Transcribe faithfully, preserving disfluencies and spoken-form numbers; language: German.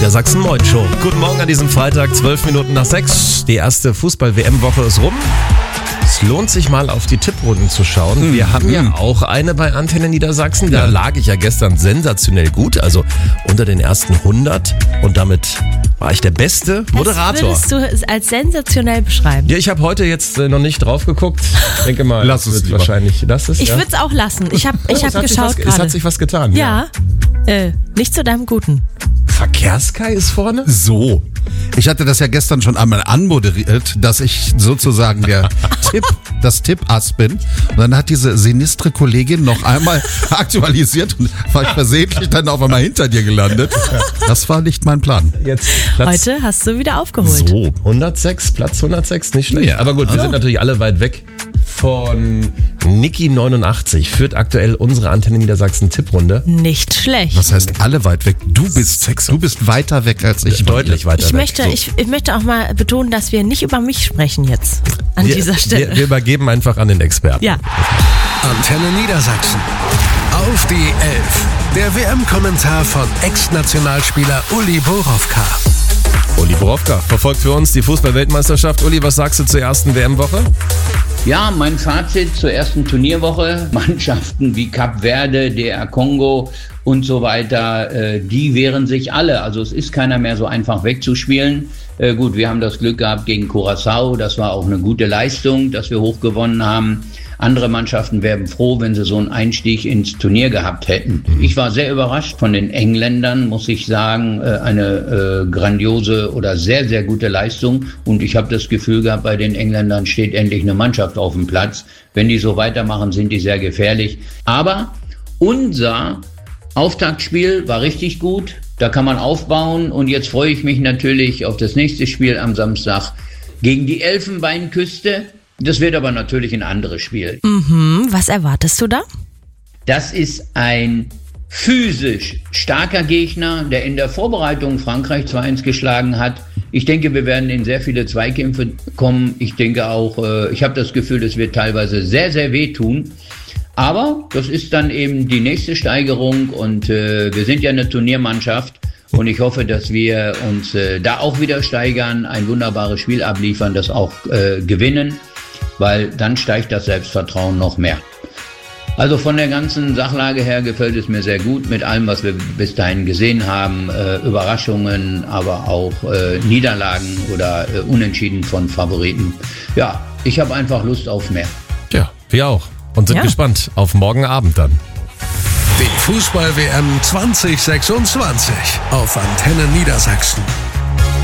Niedersachsen Moin Show. Guten Morgen an diesem Freitag, zwölf Minuten nach sechs. Die erste Fußball-W M-Woche ist rum. Es lohnt sich mal auf die Tipprunden zu schauen. Wir haben ja auch eine bei Antenne Niedersachsen. Da lag ich ja gestern sensationell gut, also unter den ersten hundert. Und damit war ich der beste Moderator. Das würdest du als sensationell beschreiben. Ja, ich habe heute jetzt äh, noch nicht drauf geguckt. Ich denke mal, Lass es lieber. wahrscheinlich. Lass es, Ich ja? würde es auch lassen. Ich habe ich Oh, hab es hat sich geschaut was, Es gerade. hat sich was getan. Ja, äh, nicht zu deinem Guten. Verkehrskai ist vorne? So. Ich hatte das ja gestern schon einmal anmoderiert, dass ich sozusagen der Tipp, das Tippass bin. Und dann hat diese sinistre Kollegin noch einmal aktualisiert und war ich versehentlich dann auf einmal hinter dir gelandet. Das war nicht mein Plan. Jetzt Platz Heute hast du wieder aufgeholt. So, hundertsechs, Platz hundertsechs, nicht schlecht. Ja, Aber gut, wir also. sind natürlich alle weit weg von Niki neunundachtzig. Führt aktuell unsere Antenne Niedersachsen Tipprunde. Nicht schlecht. Was heißt alle weit weg? Du bist du bist weiter weg als ich. Deutlich weiter Ich weg. möchte, ich, ich möchte auch mal betonen, dass wir nicht über mich sprechen jetzt an wir, dieser Stelle. Wir, wir übergeben einfach an den Experten. ja. Antenne Niedersachsen. Auf die Elf. Der W M-Kommentar von Ex-Nationalspieler Uli Borowka. Uli Borowka verfolgt für uns die Fußball-Weltmeisterschaft. Uli, was sagst du zur ersten W M-Woche? Ja, mein Fazit zur ersten Turnierwoche. Mannschaften wie Kap Verde, D R Kongo und so weiter, äh, die wehren sich alle. Also es ist keiner mehr so einfach wegzuspielen. Äh, gut, wir haben das Glück gehabt gegen Curaçao. Das war auch eine gute Leistung, dass wir hochgewonnen haben. Andere Mannschaften wären froh, wenn sie so einen Einstieg ins Turnier gehabt hätten. Ich war sehr überrascht von den Engländern, muss ich sagen. Äh, eine äh, grandiose oder sehr, sehr gute Leistung. Und ich habe das Gefühl gehabt, bei den Engländern steht endlich eine Mannschaft auf dem Platz. Wenn die so weitermachen, sind die sehr gefährlich. Aber unser Auftaktspiel war richtig gut. Da kann man aufbauen. Und jetzt freue ich mich natürlich auf das nächste Spiel am Samstag gegen die Elfenbeinküste. Das wird aber natürlich ein anderes Spiel. Mhm, was erwartest du da? Das ist ein physisch starker Gegner, der in der Vorbereitung Frankreich zwei eins geschlagen hat. Ich denke, wir werden in sehr viele Zweikämpfe kommen. Ich denke auch, äh, ich habe das Gefühl, das wird teilweise sehr, sehr wehtun. Aber das ist dann eben die nächste Steigerung und äh, wir sind ja eine Turniermannschaft. Und ich hoffe, dass wir uns äh, da auch wieder steigern, ein wunderbares Spiel abliefern, das auch äh, gewinnen, weil dann steigt das Selbstvertrauen noch mehr. Also von der ganzen Sachlage her gefällt es mir sehr gut mit allem, was wir bis dahin gesehen haben. Äh, Überraschungen, aber auch äh, Niederlagen oder äh, Unentschieden von Favoriten. Ja, ich habe einfach Lust auf mehr. Ja, wir auch. Und sind Ja. gespannt auf morgen Abend dann. Die Fußball-W M zwanzig sechsundzwanzig auf Antenne Niedersachsen.